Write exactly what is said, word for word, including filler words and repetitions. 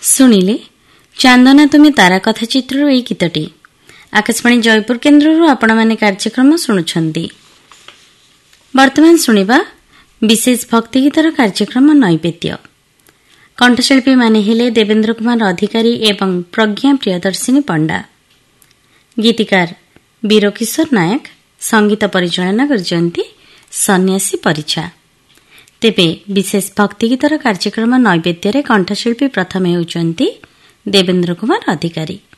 ଶୁଣିଲେ ଚାନ୍ଦନା ତୁମେ ତାରା କଥା ଚିତ୍ରରୁ ଏହି ଗୀତଟି। ଆକାଶବାଣୀ ଜୟପୁର କେନ୍ଦ୍ରରୁ ଆପଣମାନେ କାର୍ଯ୍ୟକ୍ରମ ଶୁଣୁଛନ୍ତି। ବର୍ତ୍ତମାନ ଶୁଣିବା ବିଶେଷ ଭକ୍ତିଗୀତର କାର୍ଯ୍ୟକ୍ରମ ନୈବେଦ୍ୟ। କଣ୍ଠଶିଳ୍ପୀମାନେ ହେଲେ ଦେବେନ୍ଦ୍ର କୁମାର ଅଧିକାରୀ ଏବଂ ପ୍ରଜ୍ଞା ପ୍ରିୟଦର୍ଶିନୀ ପଣ୍ଡା। ଗୀତିକାର ବୀରକିଶୋର ନାୟକ, ସଙ୍ଗୀତ ପରିଚାଳନା କରିଛନ୍ତି ସନ୍ନ୍ୟାସୀ ପରିଛା। ତେବେ ବିଶେଷ ଭକ୍ତିଗୀତର କାର୍ଯ୍ୟକ୍ରମ ନୈବେଦ୍ୟରେ କଣ୍ଠଶିଳ୍ପୀ ପ୍ରଥମେ ହେଉଛନ୍ତି ଦେବେନ୍ଦ୍ର କୁମାର ଅଧିକାରୀ।